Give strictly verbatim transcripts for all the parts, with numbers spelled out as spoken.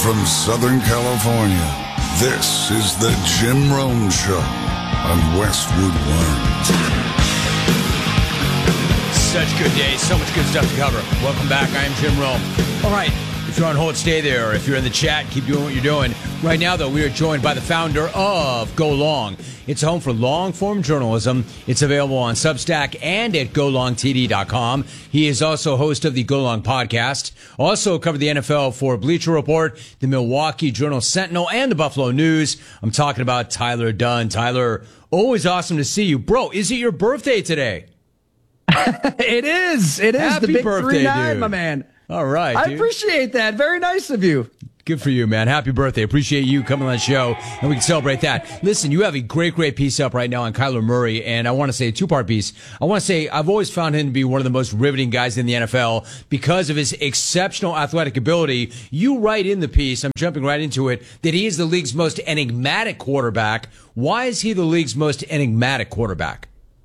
from Southern California, this is the Jim Rome Show on Westwood One. Such good days, so much good stuff to cover. Welcome back. I am Jim Rome. All right, if you're on hold, stay there. If you're in the chat, keep doing what you're doing. Right now, though, we are joined by the founder of Go Long. It's a home for long-form journalism. It's available on Substack and at go long t d dot com. He is also host of the Go Long podcast. Also covered the N F L for Bleacher Report, the Milwaukee Journal-Sentinel, and the Buffalo News. I'm talking about Tyler Dunne. Tyler, always awesome to see you. Bro, is it your birthday today? It is. It is. Happy the big birthday, three nine, dude. my man. All right, I dude. appreciate that. Very nice of you. Good for you, man. Happy birthday. Appreciate you coming on the show, and we can celebrate that. Listen, you have a great, great piece up right now on Kyler Murray, and I want to say a two-part piece. I want to say I've always found him to be one of the most riveting guys in the N F L because of his exceptional athletic ability. You write in the piece, I'm jumping right into it, that he is the league's most enigmatic quarterback. Why is he the league's most enigmatic quarterback?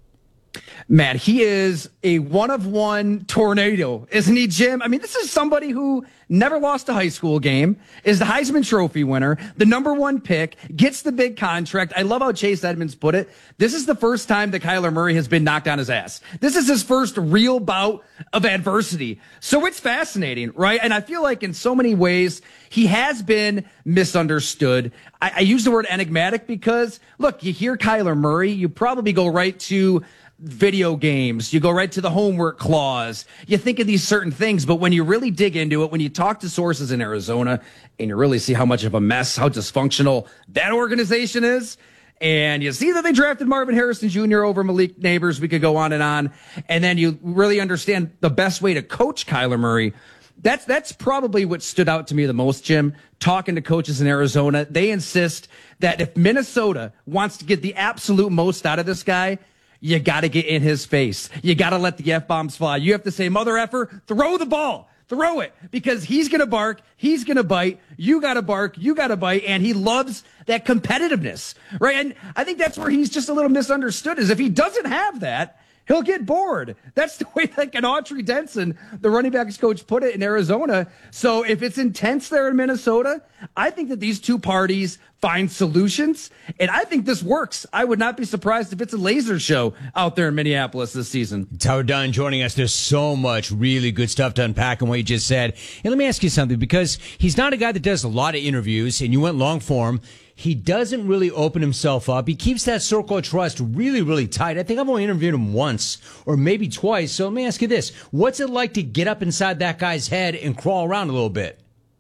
Man, he is a one-of-one tornado, isn't he, Jim? I mean, this is somebody who never lost a high school game, is the Heisman Trophy winner, the number one pick, gets the big contract. I love how Chase Edmonds put it. This is the first time that Kyler Murray has been knocked on his ass. This is his first real bout of adversity. So it's fascinating, right? And I feel like in so many ways, he has been misunderstood. I, I use the word enigmatic because, look, you hear Kyler Murray, you probably go right to video games. You go right to the homework clause. You think of these certain things, but when you really dig into it, when you talk to sources in Arizona and you really see how much of a mess, how dysfunctional that organization is, and you see that they drafted Marvin Harrison Junior over Malik Neighbors, we could go on and on, and then you really understand the best way to coach Kyler Murray. That's that's probably what stood out to me the most, Jim. Talking to coaches in Arizona, they insist that if Minnesota wants to get the absolute most out of this guy, you got to get in his face. You got to let the F-bombs fly. You have to say, mother effer, throw the ball. Throw it. Because he's going to bark. He's going to bite. You got to bark. You got to bite. And he loves that competitiveness, right? And I think that's where he's just a little misunderstood, is if he doesn't have that, he'll get bored. That's the way that Autry Denson, the running backs coach, put it in Arizona. So if it's intense there in Minnesota, I think that these two parties find solutions, and I think this works. I would not be surprised if it's a laser show out there in Minneapolis this season. Tyler Dunne joining us. There's so much really good stuff to unpack in what you just said. And let me ask you something, because he's not a guy that does a lot of interviews, and you went long form. He doesn't really open himself up. He keeps that circle of trust really, really tight. I think I've only interviewed him once or maybe twice. So let me ask you this. What's it like to get up inside that guy's head and crawl around a little bit?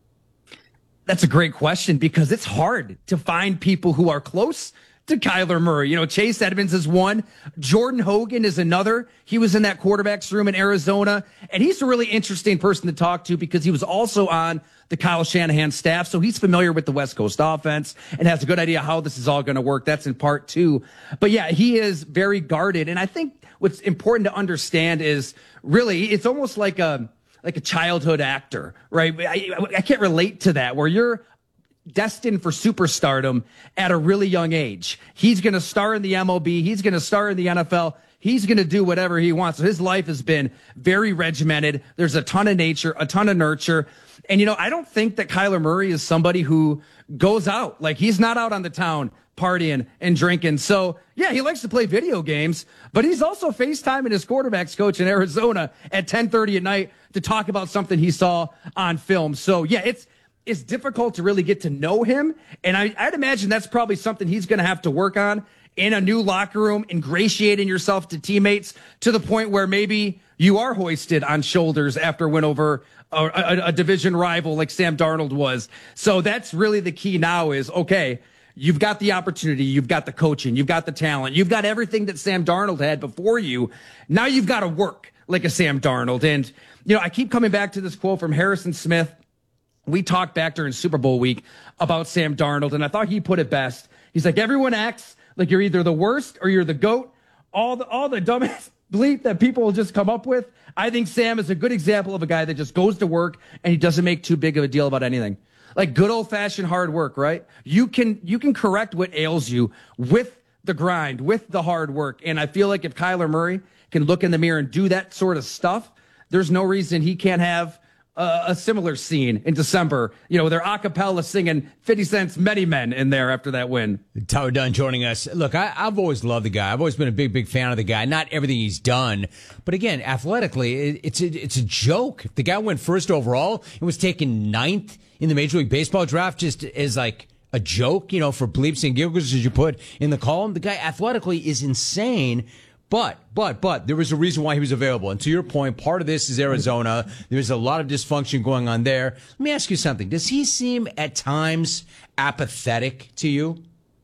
That's a great question, because it's hard to find people who are close to Kyler Murray. You know, Chase Edmonds is one. Jordan Hogan is another. He was in that quarterback's room in Arizona, and he's a really interesting person to talk to because he was also on the Kyle Shanahan staff, so he's familiar with the West Coast offense and has a good idea how this is all going to work. That's in part two. But yeah, he is very guarded, and I think what's important to understand is really it's almost like a like a childhood actor, right? I, I can't relate to that, where you're destined for superstardom at a really young age. He's going to star in the M L B. He's going to star in the N F L. He's going to do whatever he wants. So his life has been very regimented. There's a ton of nature, a ton of nurture. And, you know, I don't think that Kyler Murray is somebody who goes out. Like, he's not out on the town partying and drinking. So, yeah, he likes to play video games, but he's also FaceTiming his quarterback's coach in Arizona at ten thirty at night to talk about something he saw on film. So, yeah, it's it's difficult to really get to know him. And I, I'd imagine that's probably something he's going to have to work on in a new locker room, ingratiating yourself to teammates to the point where maybe you are hoisted on shoulders after a win over a, a, a division rival like Sam Darnold was. So that's really the key now is, okay, you've got the opportunity, you've got the coaching, you've got the talent, you've got everything that Sam Darnold had before you. Now you've got to work like a Sam Darnold. And, you know, I keep coming back to this quote from Harrison Smith. We talked back during Super Bowl week about Sam Darnold, and I thought he put it best. He's like, everyone acts like you're either the worst or you're the GOAT. All the, all the dumbest bleep that people will just come up with. I think Sam is a good example of a guy that just goes to work and he doesn't make too big of a deal about anything. Like good old fashioned hard work, right? You can, you can correct what ails you with the grind, with the hard work. And I feel like if Kyler Murray can look in the mirror and do that sort of stuff, there's no reason he can't have uh, a similar scene in December, you know, with their a cappella singing fifty Cent's Many Men in there after that win. Tyler Dunne joining us. Look, I, I've always loved the guy. I've always been a big, big fan of the guy. Not everything he's done, but again, athletically, it, it's a, it's a joke. The guy went first overall and was taken ninth in the Major League Baseball draft just as like a joke, you know, for bleeps and giggles, as you put in the column. The guy athletically is insane. But, but, but, there was a reason why he was available. And to your point, part of this is Arizona. There's a lot of dysfunction going on there. Let me ask you something. Does he seem at times apathetic to you?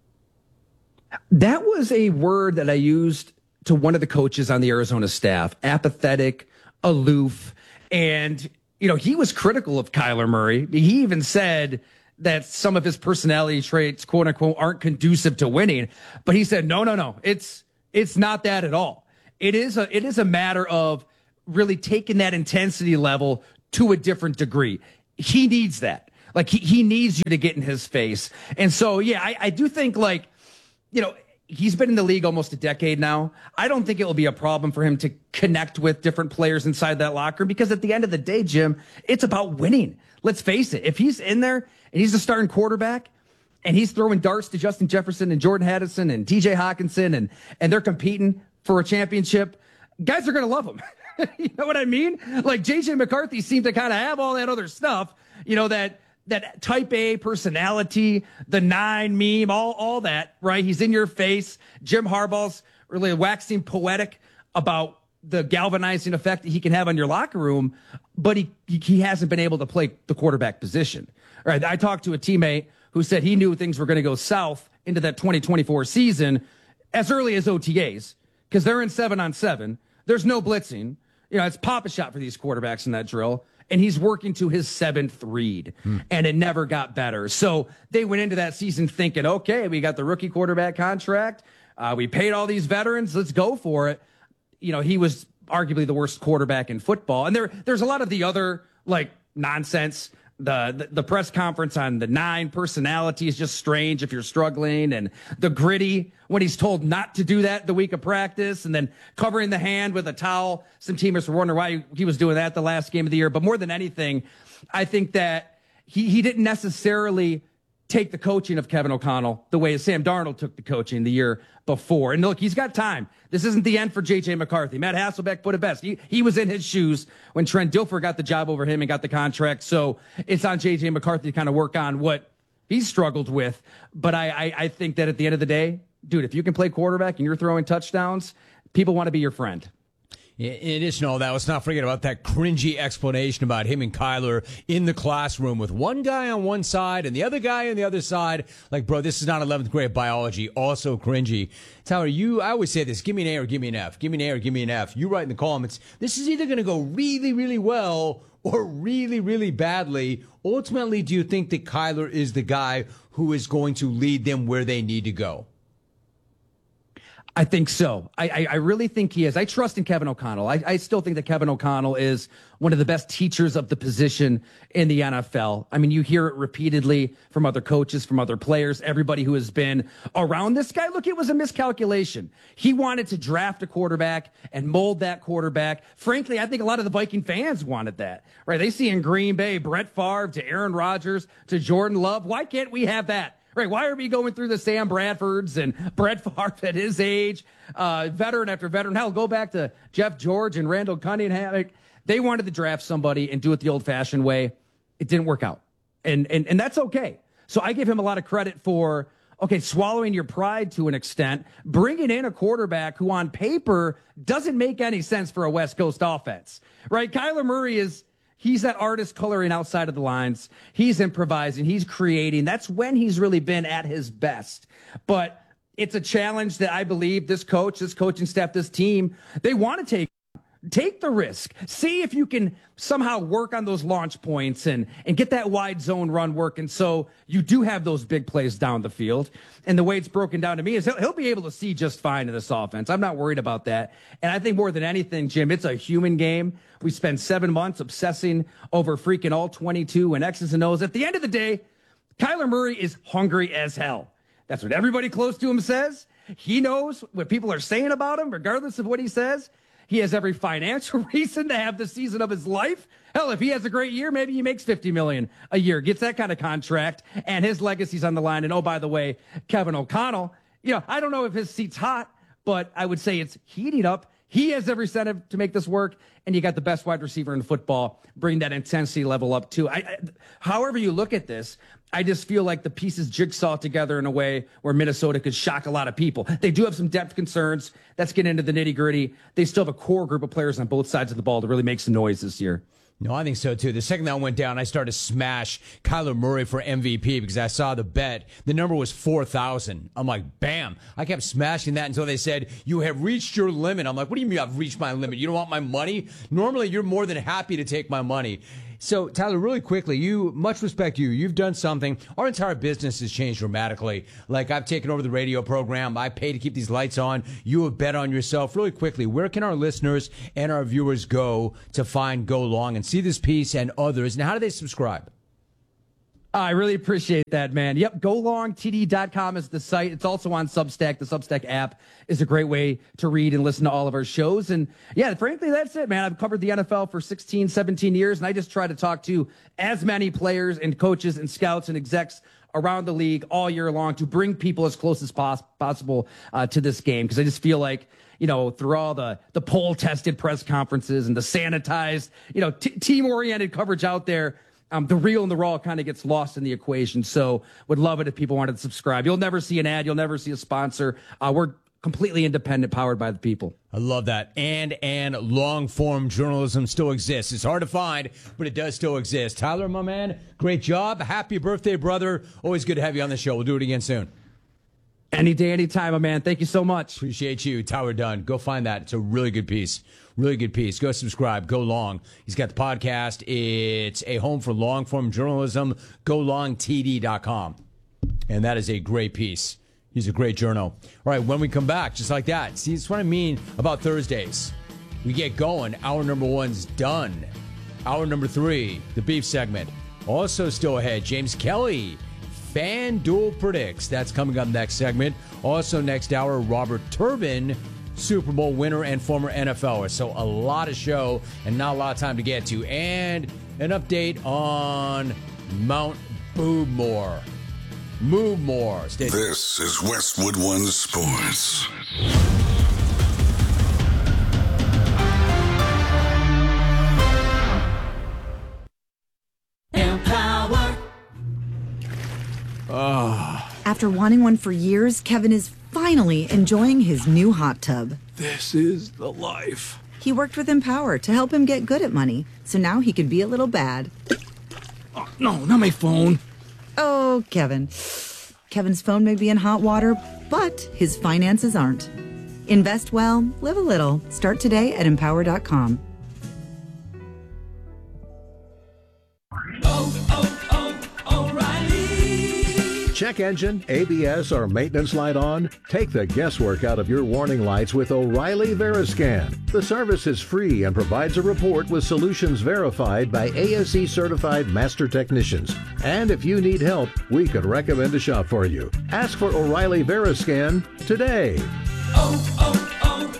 That was a word that I used to one of the coaches on the Arizona staff. Apathetic, aloof. And, you know, he was critical of Kyler Murray. He even said that some of his personality traits, quote unquote, aren't conducive to winning. But he said, no, no, no, it's, It's not that at all. It is a it is a matter of really taking that intensity level to a different degree. He needs that. Like he, he needs you to get in his face. And so, yeah, I, I do think like, you know, he's been in the league almost a decade now. I don't think it will be a problem for him to connect with different players inside that locker room because at the end of the day, Jim, it's about winning. Let's face it. If he's in there and he's the starting quarterback, and he's throwing darts to Justin Jefferson and Jordan Addison and T J Hawkinson, and and they're competing for a championship, guys are going to love him. You know what I mean? Like J J McCarthy seemed to kind of have all that other stuff, you know, that that type A personality, the nine meme, all, all that, right? He's in your face. Jim Harbaugh's really waxing poetic about the galvanizing effect that he can have on your locker room, but he he hasn't been able to play the quarterback position. All right, I talked to a teammate who said he knew things were going to go south into that twenty twenty-four season as early as O T As because they're in seven on seven. There's no blitzing. You know, it's pop a shot for these quarterbacks in that drill. And he's working to his seventh read, hmm. and it never got better. So they went into that season thinking, okay, we got the rookie quarterback contract. Uh, we paid all these veterans. Let's go for it. You know, he was arguably the worst quarterback in football. And there, there's a lot of the other, like, nonsense. The, the the press conference on the nine personality is just strange if you're struggling, and the gritty when he's told not to do that the week of practice, and then covering the hand with a towel. Some teamers were wondering why he was doing that the last game of the year. But more than anything, I think that he he didn't necessarily take the coaching of Kevin O'Connell the way Sam Darnold took the coaching the year before. And look, he's got time. This isn't the end for J J McCarthy. Matt Hasselbeck put it best. He, he was in his shoes when Trent Dilfer got the job over him and got the contract. So it's on J J McCarthy to kind of work on what he's struggled with. But I, I, I think that at the end of the day, dude, if you can play quarterback and you're throwing touchdowns, people want to be your friend. In addition to all that, let's not forget about that cringy explanation about him and Kyler in the classroom with one guy on one side and the other guy on the other side. Like, bro, this is not eleventh grade biology. Also cringy. Tyler, you, I always say this, give me an A or give me an F. Give me an A or give me an F. You write in the comments, this is either going to go really, really well or really, really badly. Ultimately, do you think that Kyler is the guy who is going to lead them where they need to go? I think so. I, I, I really think he is. I trust in Kevin O'Connell. I, I still think that Kevin O'Connell is one of the best teachers of the position in the N F L. I mean, you hear it repeatedly from other coaches, from other players, everybody who has been around this guy. Look, it was a miscalculation. He wanted to draft a quarterback and mold that quarterback. Frankly, I think a lot of the Viking fans wanted that, right? They see in Green Bay, Brett Favre to Aaron Rodgers to Jordan Love. Why can't we have that? Right, why are we going through the Sam Bradfords and Brett Favre at his age, uh, veteran after veteran? Hell, go back to Jeff George and Randall Cunningham. They wanted to draft somebody and do it the old-fashioned way. It didn't work out, and and and that's okay. So I give him a lot of credit for, okay, swallowing your pride to an extent, bringing in a quarterback who on paper doesn't make any sense for a West Coast offense. Right, Kyler Murray is... He's that artist coloring outside of the lines. He's improvising. He's creating. That's when he's really been at his best. But it's a challenge that I believe this coach, this coaching staff, this team, they want to take. Take the risk. See if you can somehow work on those launch points and, and get that wide zone run working so you do have those big plays down the field. And the way it's broken down to me is he'll, he'll be able to see just fine in this offense. I'm not worried about that. And I think more than anything, Jim, it's a human game. We spend seven months obsessing over freaking all twenty-two and X's and O's. At the end of the day, Kyler Murray is hungry as hell. That's what everybody close to him says. He knows what people are saying about him, regardless of what he says. He has every financial reason to have the season of his life. Hell, if he has a great year, maybe he makes fifty million dollars a year, gets that kind of contract, and his legacy's on the line. And oh, by the way, Kevin O'Connell, you know, I don't know if his seat's hot, but I would say it's heating up. He has every incentive to make this work, and you got the best wide receiver in football. Bring that intensity level up, too. I, I, however you look at this, I just feel like the pieces jigsaw together in a way where Minnesota could shock a lot of people. They do have some depth concerns. Let's get into the nitty-gritty. They still have a core group of players on both sides of the ball to really make some noise this year. No, I think so, too. The second that went down, I started to smash Kyler Murray for M V P because I saw the bet. The number was four thousand. I'm like, bam. I kept smashing that until they said, you have reached your limit. I'm like, what do you mean I've reached my limit? You don't want my money? Normally, you're more than happy to take my money. So, Tyler, really quickly, you, much respect to you. You've done something. Our entire business has changed dramatically. Like, I've taken over the radio program. I pay to keep these lights on. You have bet on yourself. Really quickly, where can our listeners and our viewers go to find Go Long and see this piece and others? And how do they subscribe? I really appreciate that, man. Yep, go long t d dot com is the site. It's also on Substack. The Substack app is a great way to read and listen to all of our shows. And yeah, frankly, that's it, man. I've covered the N F L for sixteen, seventeen years, and I just try to talk to as many players and coaches and scouts and execs around the league all year long to bring people as close as pos- possible uh, to this game. Because I just feel like, you know, through all the, the poll-tested press conferences and the sanitized, you know, t- team-oriented coverage out there, Um, the real and the raw kind of gets lost in the equation. So would love it if people wanted to subscribe. You'll never see an ad. You'll never see a sponsor. Uh, we're completely independent, powered by the people. I love that. And and long-form journalism still exists. It's hard to find, but it does still exist. Tyler, my man, great job. Happy birthday, brother. Always good to have you on the show. We'll do it again soon. Any day, anytime, my man. Thank you so much. Appreciate you. Tyler Dunne. Go find that. It's a really good piece. Really good piece. Go subscribe. Go Long. He's got the podcast. It's a home for long-form journalism. go long t d dot com. And that is a great piece. He's a great journal. All right, when we come back, just like that. See, that's what I mean about Thursdays. We get going. Hour number one's done. Hour number three, the beef segment. Also still ahead, James Kelly. FanDuel Predicts. That's coming up next segment. Also next hour, Robert Turbin, Super Bowl winner and former N F L er. So a lot of show and not a lot of time to get to. And an update on Mount Boobmore. Move more. Stay This is Westwood One Sports. Empower. Oh. After wanting one for years, Kevin is finally enjoying his new hot tub. This is the life. He worked with Empower to help him get good at money, so now he can be a little bad. Oh, no, not my phone. Oh, Kevin. Kevin's phone may be in hot water, but his finances aren't. Invest well, live a little. Start today at empower dot com. Check engine, A B S, or maintenance light on? Take the guesswork out of your warning lights with O'Reilly Veriscan. The service is free and provides a report with solutions verified by A S E certified master technicians. And if you need help, we could recommend a shop for you. Ask for O'Reilly Veriscan today. Oh,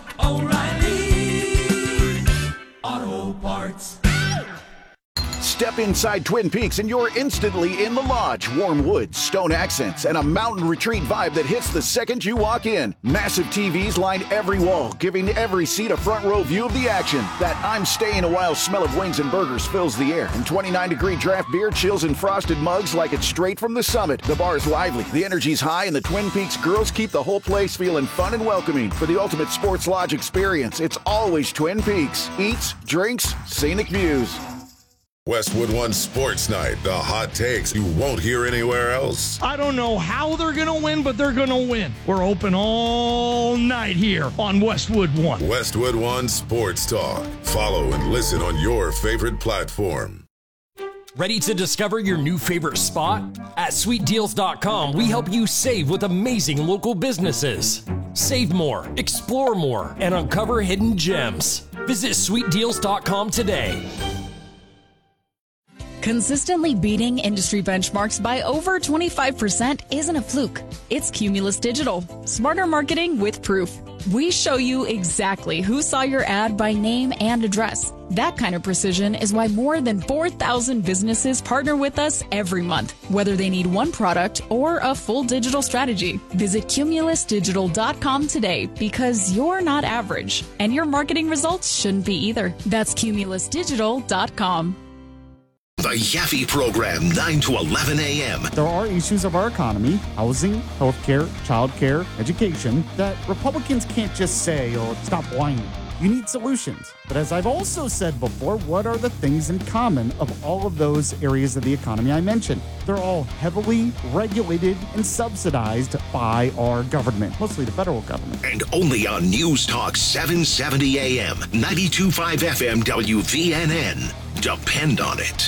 oh, oh, O'Reilly Auto Parts. Step inside Twin Peaks and you're instantly in the lodge. Warm woods, stone accents, and a mountain retreat vibe that hits the second you walk in. Massive T Vs line every wall, giving every seat a front row view of the action. That I'm staying a while smell of wings and burgers fills the air. And twenty-nine degree draft beer chills in frosted mugs like it's straight from the summit. The bar's lively, the energy's high, and the Twin Peaks girls keep the whole place feeling fun and welcoming. For the ultimate sports lodge experience, it's always Twin Peaks. Eats, drinks, scenic views. Westwood One Sports Night, the hot takes you won't hear anywhere else. I don't know how they're going to win, but they're going to win. We're open all night here on Westwood One. Westwood One Sports Talk. Follow and listen on your favorite platform. Ready to discover your new favorite spot? At sweet deals dot com, we help you save with amazing local businesses. Save more, explore more, and uncover hidden gems. Visit sweet deals dot com today. Consistently beating industry benchmarks by over twenty-five percent isn't a fluke. It's Cumulus Digital. Smarter marketing with proof. We show you exactly who saw your ad by name and address. That kind of precision is why more than four thousand businesses partner with us every month, whether they need one product or a full digital strategy. Visit cumulus digital dot com today because you're not average, and your marketing results shouldn't be either. That's cumulus digital dot com. The Yaffe Program, nine to eleven a.m. There are issues of our economy, housing, healthcare, childcare, education, that Republicans can't just say or stop whining. You need solutions. But as I've also said before, what are the things in common of all of those areas of the economy I mentioned? They're all heavily regulated and subsidized by our government, mostly the federal government. And only on News Talk seven seventy a.m., ninety-two point five F M W V N N. Depend on it.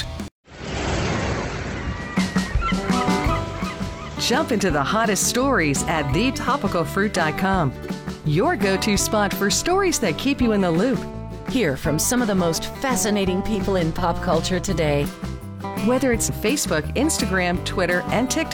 Jump into the hottest stories at the topical fruit dot com. Your go-to spot for stories that keep you in the loop. Hear from some of the most fascinating people in pop culture today. Whether it's Facebook, Instagram, Twitter, and TikTok.